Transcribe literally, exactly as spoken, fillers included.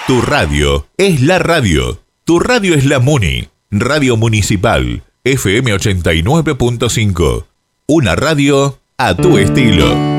Tu radio es la radio. Tu radio es la Muni. Radio Municipal, F M ochenta y nueve punto cinco. Una radio a tu estilo.